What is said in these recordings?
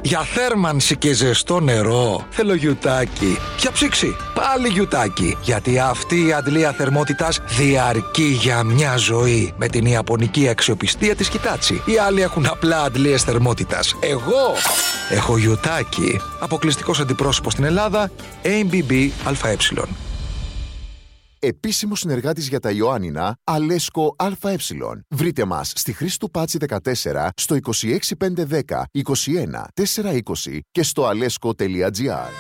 Για θέρμανση και ζεστό νερό θέλω γιουτάκι. Για ψήξη πάλι γιουτάκι. Γιατί αυτή η αντλία θερμότητας διαρκεί για μια ζωή. Με την ιαπωνική αξιοπιστία της Hitachi. Οι άλλοι έχουν απλά αντλίες θερμότητας. Εγώ έχω γιουτάκι. Αποκλειστικός αντιπρόσωπος στην Ελλάδα, ABB ΑΕ. Επίσημο συνεργάτης για τα Ιωάννινα, Αλέσκο ΑΕ. Βρείτε μας στη Χρήστου Πάτσι 14, στο 26510 21 420 και στο alesco.gr.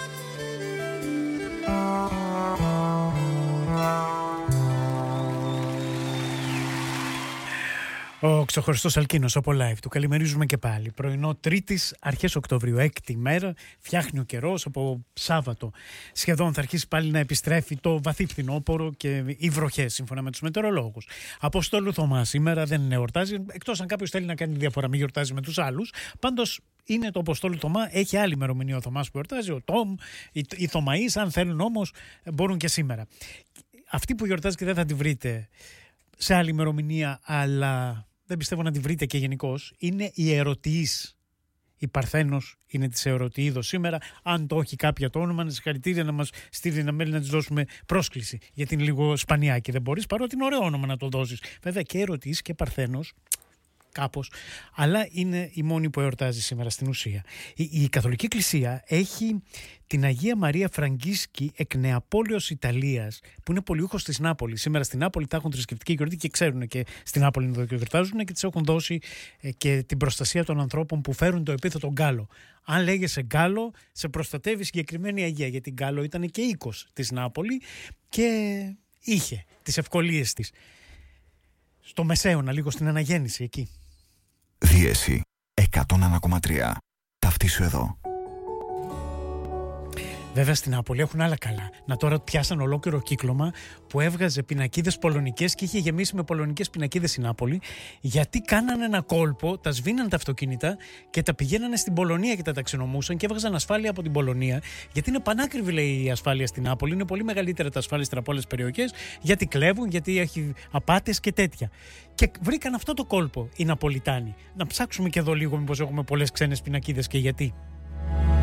Ο ξεχωριστός Αλκίνος από live του καλημερίζουμε και πάλι. Πρωινό Τρίτης, αρχές Οκτωβρίου, έκτη μέρα. Φτιάχνει ο καιρός, από Σάββατο σχεδόν θα αρχίσει πάλι να επιστρέφει το βαθύ φθινόπωρο και οι βροχές, σύμφωνα με τους μετεωρολόγους. Αποστόλου Θωμά σήμερα δεν εορτάζει, εκτός αν κάποιος θέλει να κάνει διαφορά, μην γιορτάζει με τους άλλους. Πάντως είναι το Αποστόλου Θωμά, έχει άλλη ημερομηνία ο Θωμάς που εορτάζει, ο Τόμ, οι Θωμαείς, αν θέλουν όμως μπορούν και σήμερα. Αυτή που γιορτάζει και δεν θα τη βρείτε σε άλλη ημερομηνία, αλλά δεν πιστεύω να τη βρείτε και γενικώς, είναι η Ερωτιής. Η Παρθένος είναι της Ερωτιίδος σήμερα. Αν το έχει κάποια το όνομα, να συγχαρητήρια, να μας στείλει ένα mail να της δώσουμε πρόσκληση. Γιατί είναι λίγο σπανιάκι, δεν μπορείς, παρότι είναι ωραίο όνομα να το δώσεις. Βέβαια και Ερωτιής και Παρθένος, κάπως, αλλά είναι η μόνη που εορτάζει σήμερα στην ουσία. Η Καθολική Εκκλησία έχει την Αγία Μαρία Φραγκίσκη εκ Νεαπόλεως Ιταλίας, που είναι πολιούχος της Νάπολης. Σήμερα στην Νάπολη τα έχουν θρησκευτική γιορτή και ξέρουν και στην Νάπολη να το γιορτάζουν και της έχουν δώσει και την προστασία των ανθρώπων που φέρουν το επίθετο Γκάλο. Αν λέγεσαι Γκάλο, σε προστατεύει συγκεκριμένη Αγία, γιατί Γκάλο ήταν και οίκος της Νάπολη και είχε τις ευκολίες της. Στο Μεσαίωνα, λίγο στην Αναγέννηση εκεί. Δίεση 101,3. Ταυτίσου εδώ. Βέβαια στην Νάπολη έχουν άλλα καλά. Να τώρα πιάσαν ολόκληρο κύκλωμα που έβγαζε πινακίδες πολωνικές και είχε γεμίσει με πολωνικές πινακίδες η Νάπολη, γιατί κάνανε ένα κόλπο, τα σβήναν τα αυτοκίνητα και τα πηγαίνανε στην Πολωνία και τα ταξινομούσαν και έβγαζαν ασφάλεια από την Πολωνία. Γιατί είναι πανάκριβη, λέει, η ασφάλεια στην Νάπολη. Είναι πολύ μεγαλύτερα τα ασφάλιστρα από άλλες περιοχές, γιατί κλέβουν, γιατί έχει απάτες και τέτοια. Και βρήκαν αυτό το κόλπο οι Ναπολιτάνοι. Να ψάξουμε και εδώ λίγο, μήπως έχουμε πολλές ξένες πινακίδες και γιατί.